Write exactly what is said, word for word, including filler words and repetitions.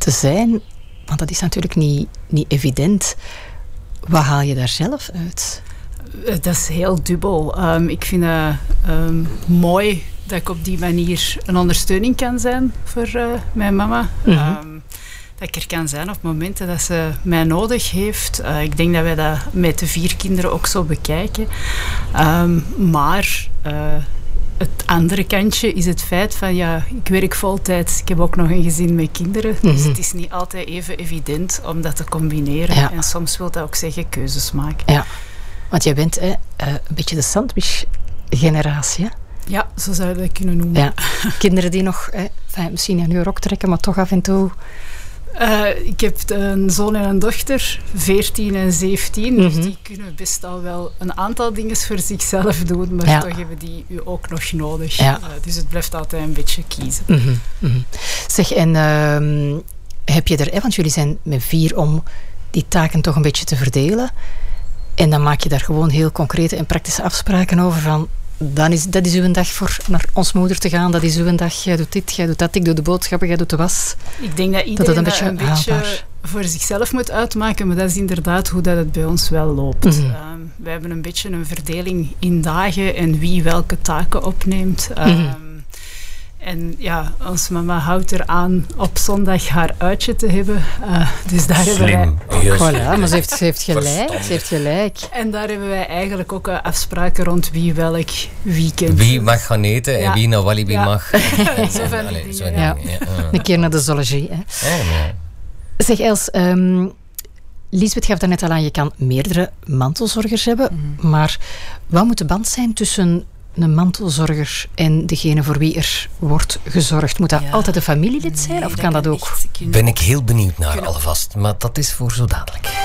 te zijn? Want dat is natuurlijk niet, niet evident. Wat haal je daar zelf uit? Dat is heel dubbel. Um, ik vind het um, mooi dat ik op die manier een ondersteuning kan zijn voor uh, mijn mama. Mm-hmm. Um, dat ik er kan zijn op momenten dat ze mij nodig heeft. Uh, ik denk dat wij dat met de vier kinderen ook zo bekijken. Um, maar uh, het andere kantje is het feit van, ja, ik werk voltijds. Ik heb ook nog een gezin met kinderen. Mm-hmm. Dus het is niet altijd even evident om dat te combineren. Ja. En soms wil dat ook zeggen keuzes maken. Ja, want jij bent hè, een beetje de sandwich-generatie, hè? Ja, zo zou je dat kunnen noemen. Ja. Kinderen die nog, hè, enfin, misschien aan hun rok trekken, maar toch af en toe... Uh, ik heb een zoon en een dochter, veertien en zeventien. Mm-hmm. Dus die kunnen best al wel een aantal dingen voor zichzelf doen, maar ja. toch hebben die u ook nog nodig. Ja. Uh, dus het blijft altijd een beetje kiezen. Mm-hmm. Mm-hmm. Zeg, en uh, heb je er... Want jullie zijn met vier om die taken toch een beetje te verdelen. En dan maak je daar gewoon heel concrete en praktische afspraken over van... Dan is, dat is uw dag voor naar ons moeder te gaan. Dat is uw dag. Jij doet dit, jij doet dat. Ik doe de boodschappen, jij doet de was. Ik denk dat iedereen dat, dat een, beetje, een beetje voor zichzelf moet uitmaken. Maar dat is inderdaad hoe dat het bij ons wel loopt. Mm-hmm. Um, wij hebben een beetje een verdeling in dagen en wie welke taken opneemt. Um, mm-hmm. En ja, onze mama houdt eraan op zondag haar uitje te hebben. Uh, dus daar Slim. hebben wij... Yes. Voilà, maar ze heeft, ze heeft gelijk. Ze heeft gelijk. En daar hebben wij eigenlijk ook uh, afspraken rond wie welk weekend. Wie mag gaan eten ja. en wie naar Walibi ja. mag. En, zo van die dingen. Ja. Ja. Ja. Een keer naar de zoologie. Hè. Oh, ja. Zeg Els, um, Liesbeth gaf daarnet al aan, je kan meerdere mantelzorgers hebben. Mm. Maar wat moet de band zijn tussen... een mantelzorger en degene voor wie er wordt gezorgd? Moet dat ja. altijd een familielid zijn? Nee, of kan dat ook? Ben ik heel benieuwd naar alvast, maar dat is voor zo dadelijk.